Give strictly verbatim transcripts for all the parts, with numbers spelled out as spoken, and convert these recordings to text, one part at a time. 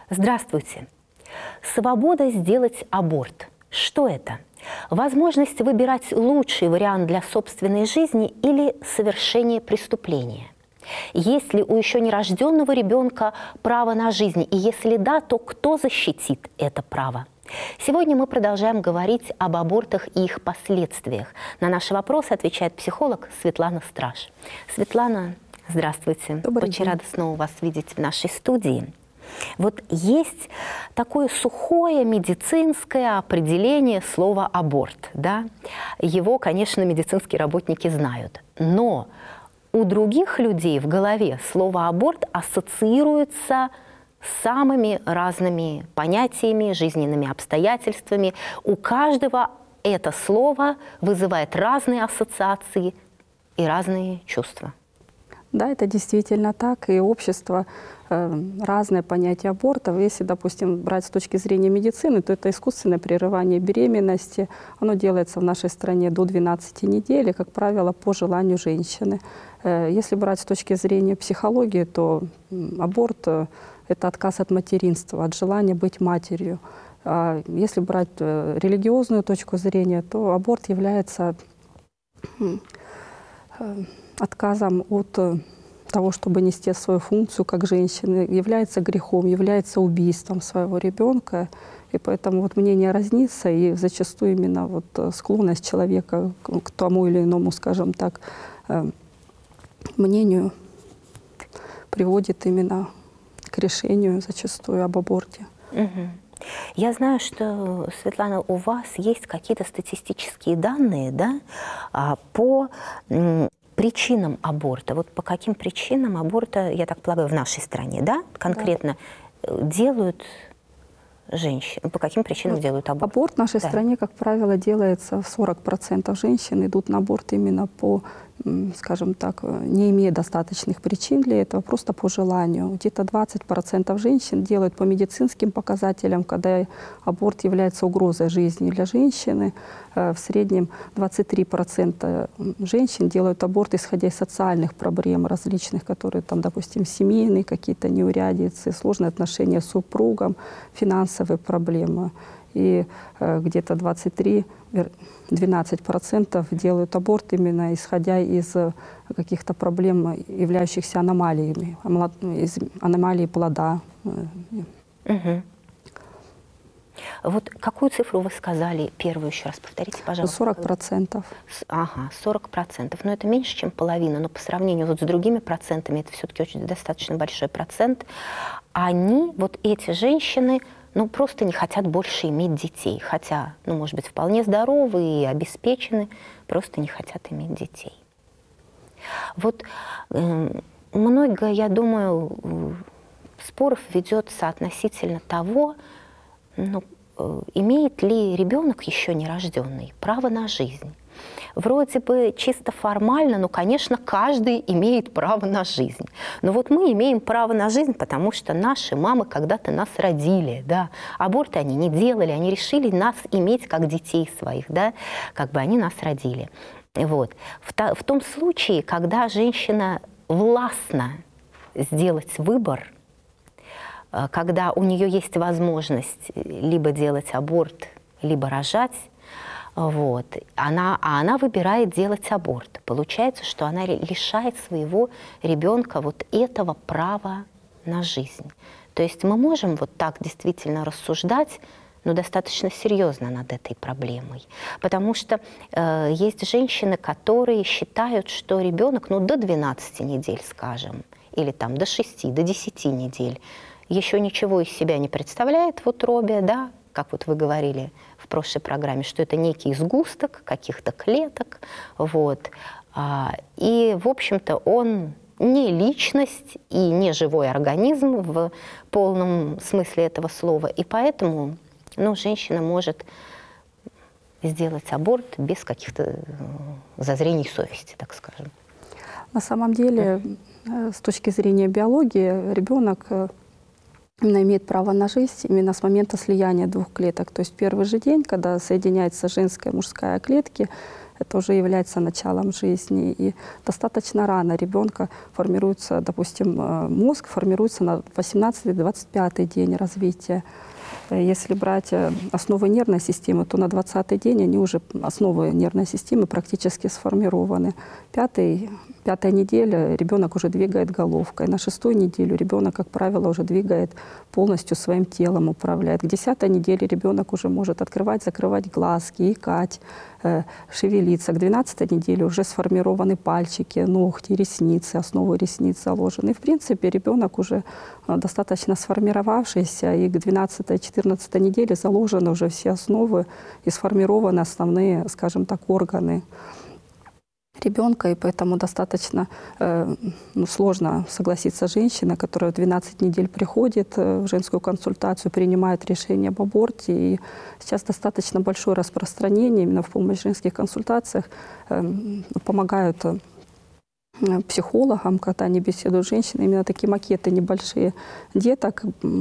Здравствуйте. Свобода сделать аборт. Что это? Возможность выбирать лучший вариант для собственной жизни или совершение преступления? Есть ли у еще нерожденного ребенка право на жизнь? И если да, то кто защитит это право? Сегодня мы продолжаем говорить об абортах и их последствиях. На наши вопросы отвечает психолог Светлана Страж. Светлана, здравствуйте. Добрый Очень день. рада снова вас видеть в нашей студии. Вот есть такое сухое медицинское определение слова «аборт». Да? Его, конечно, медицинские работники знают. Но у других людей в голове слово «аборт» ассоциируется с самыми разными понятиями, жизненными обстоятельствами. У каждого это слово вызывает разные ассоциации и разные чувства. Да, это действительно так, и общество э, разное понятие абортов. Если, допустим, брать с точки зрения медицины, то это искусственное прерывание беременности. Оно делается в нашей стране до двенадцати недель, и, как правило, по желанию женщины. Э, если брать с точки зрения психологии, то м, аборт э, – это отказ от материнства, от желания быть матерью. А если брать э, религиозную точку зрения, то аборт является э, отказом от того, чтобы нести свою функцию как женщины, является грехом, является убийством своего ребенка. И поэтому вот мнение разнится, и зачастую именно вот склонность человека к тому или иному, скажем так, мнению приводит именно к решению зачастую об аборте. Угу. Я знаю, что, Светлана, у вас есть какие-то статистические данные, да, по причинам аборта. Вот по каким причинам аборта, я так полагаю, в нашей стране, да, конкретно да. делают женщины? По каким причинам вот делают аборт? Аборт в нашей да. стране, как правило, делается сорок процентов женщин идут на аборт именно по, скажем так, не имея достаточных причин для этого, просто по желанию. Где-то двадцать процентов женщин делают по медицинским показателям, когда аборт является угрозой жизни для женщины. В среднем двадцать три процента женщин делают аборт, исходя из социальных проблем различных, которые, там, допустим, семейные какие-то неурядицы, сложные отношения с супругом, финансовые проблемы. И э, где-то двадцать три — двенадцать процентов делают аборт именно исходя из каких-то проблем, являющихся аномалиями, из аномалии плода. Угу. Вот какую цифру вы сказали первую, еще раз повторите, пожалуйста. сорок процентов. Ага, сорок процентов. Но это меньше, чем половина, но по сравнению вот с другими процентами, это все-таки очень достаточно большой процент. Они, вот эти женщины, ну, просто не хотят больше иметь детей. Хотя, ну, может быть, вполне здоровы и обеспечены, просто не хотят иметь детей. Вот э, много, я думаю, споров ведется относительно того, ну, э, имеет ли ребенок еще нерожденный право на жизнь. Вроде бы чисто формально, ну, конечно, каждый имеет право на жизнь. Но вот мы имеем право на жизнь, потому что наши мамы когда-то нас родили, да. Аборты они не делали, они решили нас иметь как детей своих, да, как бы они нас родили. Вот. В, то, в том случае, когда женщина властна сделать выбор, когда у нее есть возможность либо делать аборт, либо рожать, вот, она, а она выбирает делать аборт. Получается, что она лишает своего ребенка вот этого права на жизнь. То есть мы можем вот так действительно рассуждать, но достаточно серьезно над этой проблемой. Потому что э, есть женщины, которые считают, что ребенок, ну, до двенадцати недель, скажем, или там до шести, до десяти недель, еще ничего из себя не представляет в утробе, да, как вот вы говорили в прошлой программе, что это некий сгусток каких-то клеток, вот. И, в общем-то, он не личность и не живой организм в полном смысле этого слова, и поэтому, ну, женщина может сделать аборт без каких-то зазрений совести, так скажем. На самом деле, с точки зрения биологии, ребенок именно имеет право на жизнь именно с момента слияния двух клеток. То есть первый же день, когда соединяется женская и мужская клетки, это уже является началом жизни. И достаточно рано ребенка формируется, допустим, мозг формируется на восемнадцатый-двадцать пятый день развития. Если брать основы нервной системы, то на двадцатый день они уже, основы нервной системы практически сформированы. Пятый, пятая неделя ребенок уже двигает головкой. На шестую неделю ребенок, как правило, уже двигает полностью своим телом, управляет. К десятой неделе ребенок уже может открывать, закрывать глазки, икать, э, шевелиться. К двенадцатой неделе уже сформированы пальчики, ногти, ресницы, основы ресниц заложены. И, в принципе, ребенок уже достаточно сформировавшийся, и к двенадцатой-четырнадцатой неделе заложены уже все основы и сформированы основные, скажем так, органы ребенка, и поэтому достаточно э, ну, сложно согласиться женщина, которая в двенадцать недель приходит в женскую консультацию, принимает решение об аборте. И сейчас достаточно большое распространение именно в помощь в женских консультациях. Э, помогают э, психологам, когда они беседуют с женщиной, именно такие макеты небольшие деток,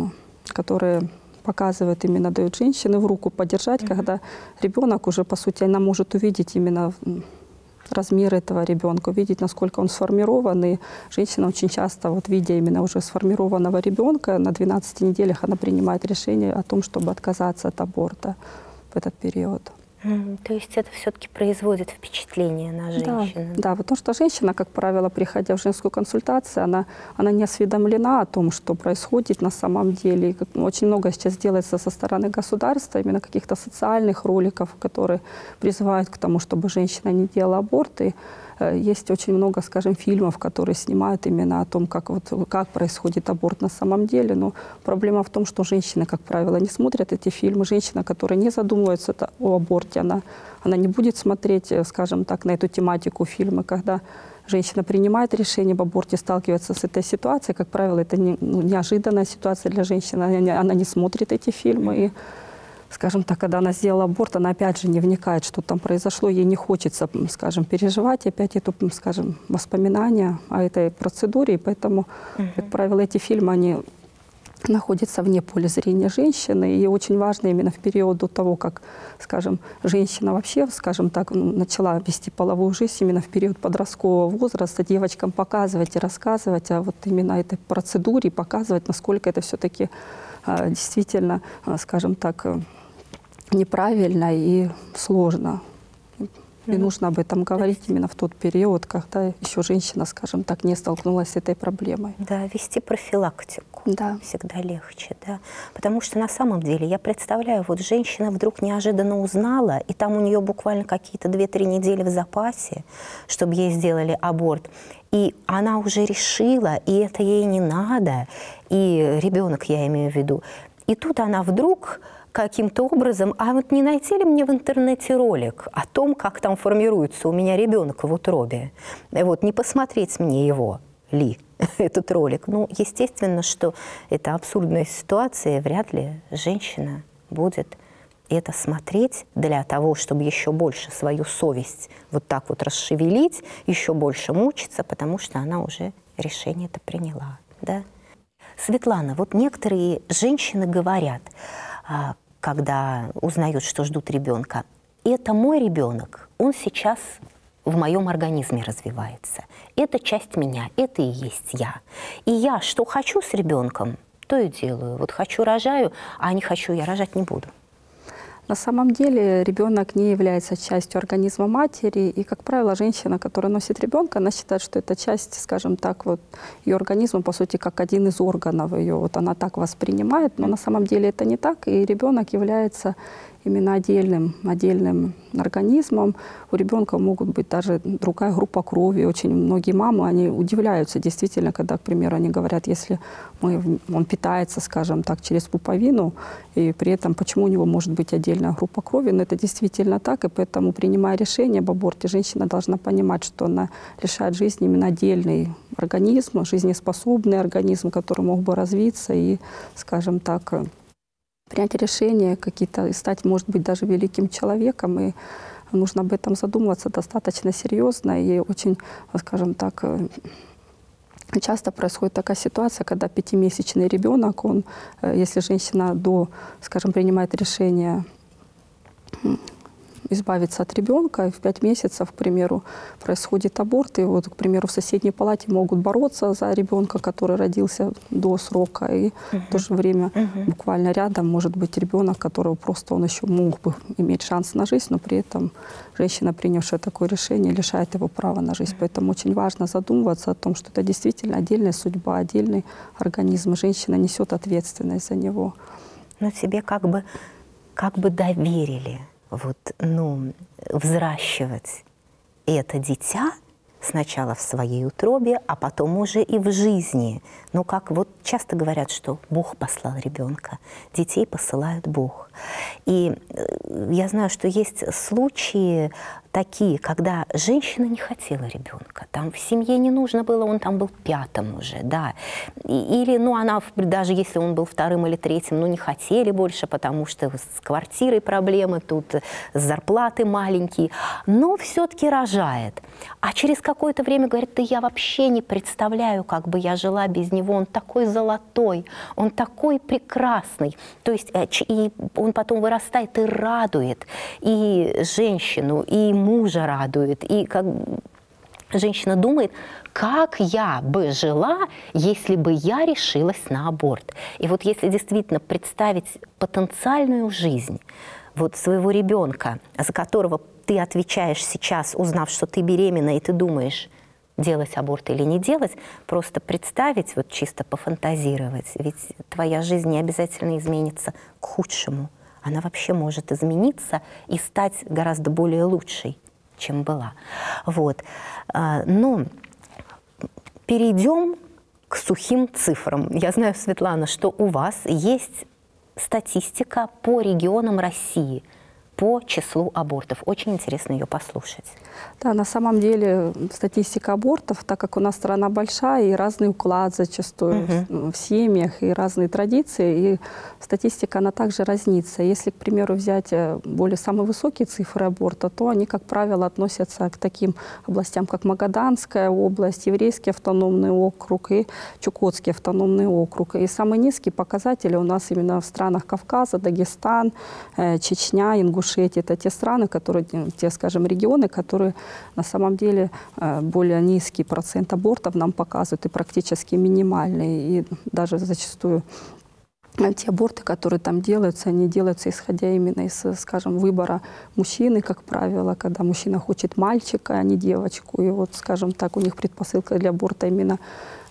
которые показывают, именно дают женщине в руку подержать, mm-hmm. когда ребенок уже, по сути, она может увидеть именно размер этого ребенка, увидеть, насколько он сформирован. И женщина очень часто, вот, видя именно уже сформированного ребенка, на двенадцати неделях она принимает решение о том, чтобы отказаться от аборта в этот период. Mm, то есть это все-таки производит впечатление на женщину? Да, да, потому что женщина, как правило, приходя в женскую консультацию, она, она не осведомлена о том, что происходит на самом деле. И как, очень много сейчас делается со стороны государства, именно каких-то социальных роликов, которые призывают к тому, чтобы женщина не делала аборты. Есть очень много, скажем, фильмов, которые снимают именно о том, как, вот, как происходит аборт на самом деле. Но проблема в том, что женщины, как правило, не смотрят эти фильмы. Женщина, которая не задумывается о аборте, она, она не будет смотреть, скажем так, на эту тематику фильмы. Когда женщина принимает решение об аборте, сталкивается с этой ситуацией, как правило, это не, ну, неожиданная ситуация для женщины. Она не, она не смотрит эти фильмы. И, скажем так, когда она сделала аборт, она опять же не вникает, что там произошло, ей не хочется, скажем, переживать опять эту, скажем, воспоминания о этой процедуре, и поэтому, uh-huh. как правило, эти фильмы, они находятся вне поля зрения женщины, и очень важно именно в период до того, как, скажем, женщина вообще, скажем так, начала вести половую жизнь, именно в период подросткового возраста, девочкам показывать и рассказывать о вот именно этой процедуре, показывать, насколько это все-таки действительно, скажем так, неправильно и сложно. И mm-hmm. нужно об этом говорить именно в тот период, когда еще женщина, скажем так, не столкнулась с этой проблемой. Да, вести профилактику да. всегда легче, да. Потому что на самом деле, я представляю, вот женщина вдруг неожиданно узнала, и там у нее буквально какие-то две-три недели в запасе, чтобы ей сделали аборт. И она уже решила, и это ей не надо, и ребенок, я имею в виду. И тут она вдруг каким-то образом, а вот не найти ли мне в интернете ролик о том, как там формируется у меня ребенок в утробе? Вот, не посмотреть мне его ли, этот ролик? Ну, естественно, что это абсурдная ситуация, вряд ли женщина будет это смотреть для того, чтобы еще больше свою совесть вот так вот расшевелить, еще больше мучиться, потому что она уже решение-то приняла, да? Светлана, вот некоторые женщины говорят, когда узнают, что ждут ребенка, это мой ребенок, он сейчас в моем организме развивается. Это часть меня, это и есть я. И я что хочу с ребенком, то и делаю. Вот хочу рожаю, а не хочу я рожать не буду. На самом деле ребенок не является частью организма матери, и, как правило, женщина, которая носит ребенка, она считает, что это часть, скажем так, вот ее организма, по сути, как один из органов ее. Вот она так воспринимает, но на самом деле это не так, и ребенок является именно отдельным, отдельным организмом. У ребенка могут быть даже другая группа крови. Очень многие мамы, они удивляются действительно, когда, к примеру, они говорят, если мы, он питается, скажем так, через пуповину, и при этом почему у него может быть отдельная группа крови, но это действительно так, и поэтому, принимая решение об аборте, женщина должна понимать, что она лишает жизни именно отдельный организм, жизнеспособный организм, который мог бы развиться и, скажем так, принять решение, какие-то, стать, может быть, даже великим человеком. И нужно об этом задумываться достаточно серьезно. И очень, скажем так, часто происходит такая ситуация, когда пятимесячный ребенок, он, если женщина до, скажем, принимает решение избавиться от ребенка, и в пять месяцев, к примеру, происходит аборт, и вот, к примеру, в соседней палате могут бороться за ребенка, который родился до срока, и Мгм. в то же время Мгм. буквально рядом может быть ребенок, которого просто он еще мог бы иметь шанс на жизнь, но при этом женщина, принявшая такое решение, лишает его права на жизнь. Поэтому очень важно задумываться о том, что это действительно отдельная судьба, отдельный организм, и женщина несет ответственность за него. Но тебе как бы, как бы доверили вот, ну, взращивать это дитя сначала в своей утробе, а потом уже и в жизни. Ну, как вот часто говорят, что Бог послал ребенка, детей посылает Бог. И э, я знаю, что есть случаи такие, когда женщина не хотела ребенка, там в семье не нужно было, он там был пятым уже, да. И- или, ну, она, в- даже если он был вторым или третьим, ну, не хотели больше, потому что с квартирой проблемы, тут с зарплаты маленькие, но все-таки рожает. А через какое-то время говорит, да я вообще не представляю, как бы я жила без него, он такой золотой, он такой прекрасный. То есть э, ч- и он потом вырастает и радует и женщину, и мужа радует, и как женщина думает, как я бы жила, если бы я решилась на аборт. И вот если действительно представить потенциальную жизнь вот своего ребенка, за которого ты отвечаешь сейчас, узнав, что ты беременна, и ты думаешь, делать аборт или не делать, просто представить, вот чисто пофантазировать, ведь твоя жизнь не обязательно изменится к худшему. Она вообще может измениться и стать гораздо более лучшей, чем была. Вот. А, Но перейдем к сухим цифрам. Я знаю, Светлана, что у вас есть статистика по регионам России, по числу абортов. Очень интересно ее послушать. Да, на самом деле статистика абортов, так как у нас страна большая и разный уклад зачастую Мгм. в, в семьях и разные традиции, и статистика она также разнится. Если, к примеру, взять э, более самые высокие цифры аборта, то они, как правило, относятся к таким областям, как Магаданская область, Еврейский автономный округ и Чукотский автономный округ. И самые низкие показатели у нас именно в странах Кавказа, Дагестан, э, Чечня, Ингушетия. Это те страны, которые, те, скажем, регионы, которые на самом деле э, более низкий процент абортов нам показывают и практически минимальный. И даже зачастую э, те аборты, которые там делаются, они делаются исходя именно из, скажем, выбора мужчины, как правило, когда мужчина хочет мальчика, а не девочку. И вот, скажем так, у них предпосылка для аборта именно